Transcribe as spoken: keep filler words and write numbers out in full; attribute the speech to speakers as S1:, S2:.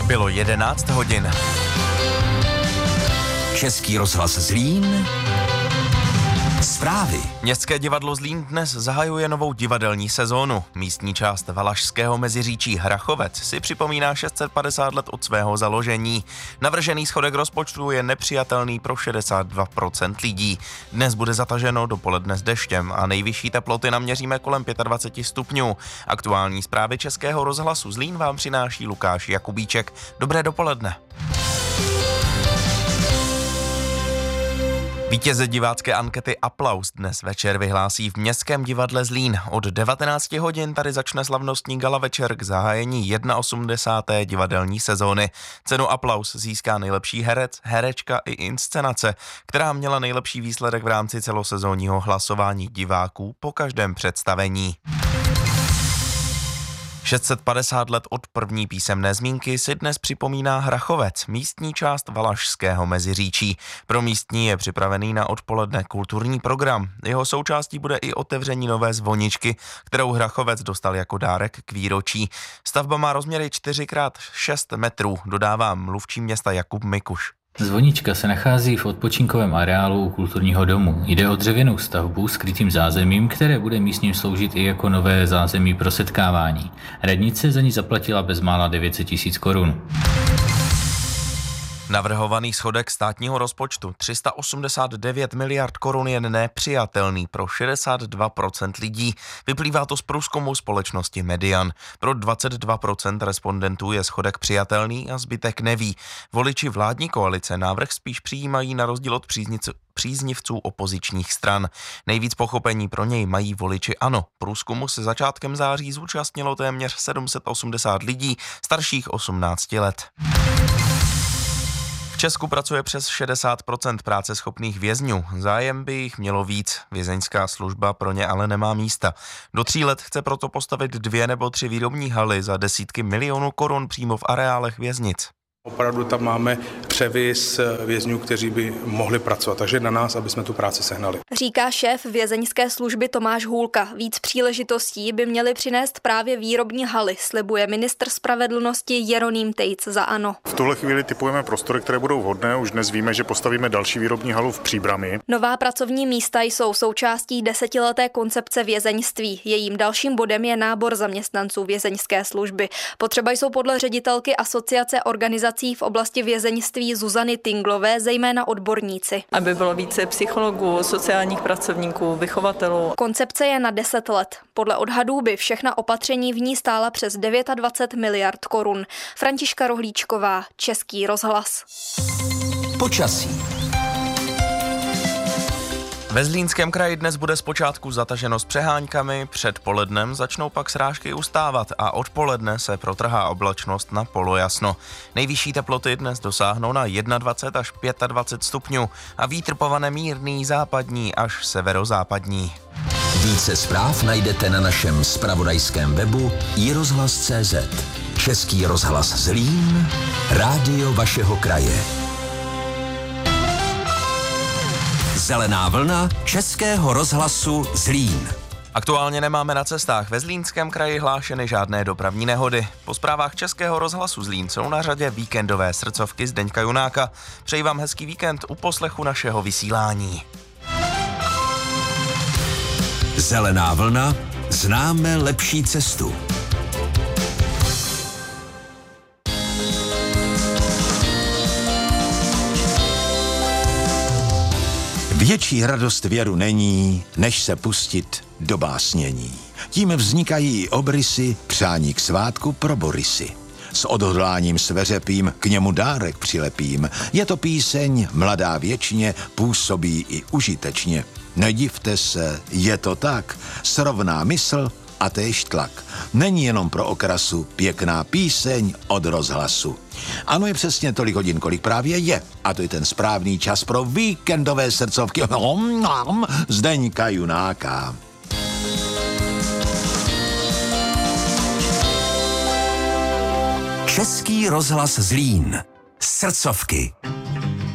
S1: Bylo jedenáct hodin.
S2: Český rozhlas Zlín. Zprávy.
S1: Městské divadlo Zlín dnes zahajuje novou divadelní sezónu. Místní část Valašského Meziříčí Hrachovec si připomíná šest set padesát let od svého založení. Navržený schodek rozpočtu je nepřijatelný pro šedesát dva procent lidí. Dnes bude zataženo dopoledne s deštěm a nejvyšší teploty naměříme kolem dvacet pět stupňů. Aktuální zprávy Českého rozhlasu Zlín vám přináší Lukáš Jakubíček. Dobré dopoledne. Vítěze divácké ankety Aplaus dnes večer vyhlásí v Městském divadle Zlín. Od devatenácti hodin tady začne slavnostní gala večer k zahájení osmdesáté první divadelní sezóny. Cenu Aplaus získá nejlepší herec, herečka i inscenace, která měla nejlepší výsledek v rámci celosezónního hlasování diváků po každém představení. šest set padesát let od první písemné zmínky si dnes připomíná Hrachovec, místní část Valašského Meziříčí. Pro místní je připravený na odpoledne kulturní program. Jeho součástí bude i otevření nové zvoničky, kterou Hrachovec dostal jako dárek k výročí. Stavba má rozměry čtyři krát šest metrů, dodává mluvčí města Jakub Mikuš.
S3: Zvonička se nachází v odpočinkovém areálu u kulturního domu. Jde o dřevěnou stavbu s krytým zázemím, které bude místním sloužit i jako nové zázemí pro setkávání. Radnice za ní zaplatila bezmála devět set tisíc korun.
S1: Navrhovaný schodek státního rozpočtu tři sta osmdesát devět miliard korun je nepřijatelný pro šedesát dva procent lidí. Vyplývá to z průzkumu společnosti Median. Pro dvacet dva procent respondentů je schodek přijatelný a zbytek neví. Voliči vládní koalice návrh spíš přijímají na rozdíl od příznic, příznivců opozičních stran. Nejvíc pochopení pro něj mají voliči ANO. Průzkumu se začátkem září zúčastnilo téměř sedm set osmdesát lidí starších osmnácti let. V Česku pracuje přes šedesát procent práceschopných vězňů. Zájem by jich mělo víc. Vězeňská služba pro ně ale nemá místa. Do tří let chce proto postavit dvě nebo tři výrobní haly za desítky milionů korun přímo v areálech věznic.
S4: Opravdu tam máme převis vězňů, kteří by mohli pracovat, takže na nás, aby jsme tu práci sehnali.
S5: Říká šéf vězeňské služby Tomáš Hůlka. Víc příležitostí by měly přinést právě výrobní haly, slibuje ministr spravedlnosti Jeroným Tejc za ANO.
S6: V tuhle chvíli typujeme prostory, které budou vhodné. Už dnes víme, že postavíme další výrobní halu v Příbrami.
S5: Nová pracovní místa jsou součástí desetileté koncepce vězeňství. Jejím dalším bodem je nábor zaměstnanců vězeňské služby. Potřeba jsou podle ředitelky Asociace organizací v oblasti vězeňství Zuzany Tinglové zejména odborníci.
S7: Aby bylo více psychologů, sociálních pracovníků, vychovatelů.
S5: Koncepce je na deset let. Podle odhadů by všechna opatření v ní stála přes dvacet devět miliard korun. Františka Rohlíčková, Český rozhlas.
S2: Počasí.
S1: Ve Zlínském kraji dnes bude zpočátku zataženo s přeháňkami, před polednem začnou pak srážky ustávat a odpoledne se protrhá oblačnost na polojasno. Nejvyšší teploty dnes dosáhnou na dvacet jedna až dvacet pět stupňů a vítr povane mírný západní až severozápadní.
S2: Více zpráv najdete na našem zpravodajském webu i rozhlas tečka cé zet. Český rozhlas Zlín, rádio vašeho kraje. Zelená vlna Českého rozhlasu Zlín.
S1: Aktuálně nemáme na cestách ve Zlínském kraji hlášeny žádné dopravní nehody. Po zprávách Českého rozhlasu Zlín jsou na řadě víkendové srdcovky Zdeňka Junáka. Přeji vám hezký víkend u poslechu našeho vysílání.
S2: Zelená vlna, známe lepší cestu.
S8: Větší radost věru není, než se pustit do básnění. Tím vznikají obrysy, přání k svátku pro Borisy. S odhodláním sveřepým k němu dárek přilepím. Je to píseň mladá věčně, působí i užitečně. Nedivte se, je to tak, srovná mysl a též tlak. Není jenom pro okrasu, pěkná píseň od rozhlasu. Ano, je přesně tolik hodin, kolik právě je. A to je ten správný čas pro víkendové srdcovky Zdeňka Junáka.
S2: Český rozhlas Zlín. Srdcovky.